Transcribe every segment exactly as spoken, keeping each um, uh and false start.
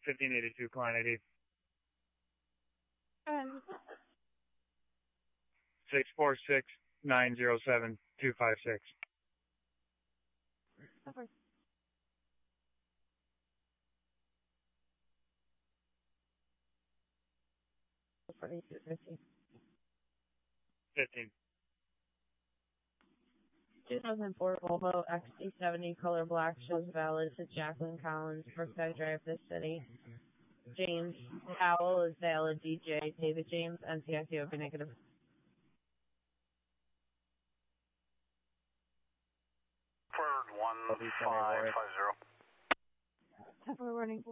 fifteen eighty-two, client I D. Um, six four six nine zero seven two five six. over. forty-two fifty. fifteen. two thousand four Volvo X C seventy color black shows valid to Jacqueline Collins, Brookside Drive, this city. James Howell is valid D J. David James, N C I C O B negative. Bird one five five zero. Temporary warning.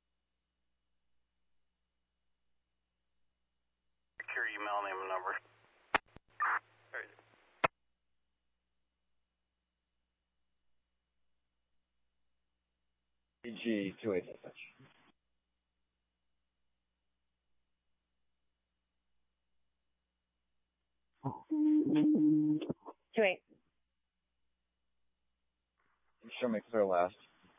Secure email name and number. E G two eight six. Two eight. Show me clear last.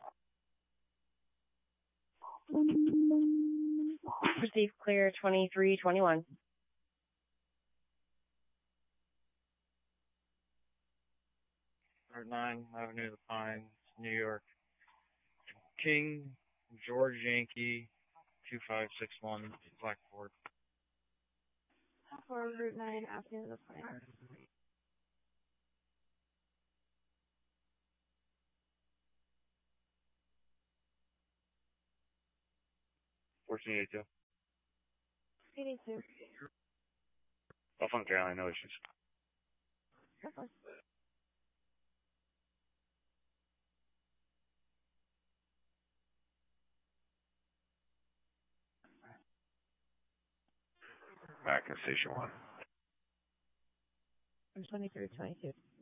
Receive clear twenty-three twenty-one. nine Avenue of the Pines, New York. King George Yankee two five six one Blackboard. For Route nine Avenue of the Pines. fourteen eighty-two. eighty-two. Off on Carolina, no issues. Okay. Back in station one. twenty-three twenty-two.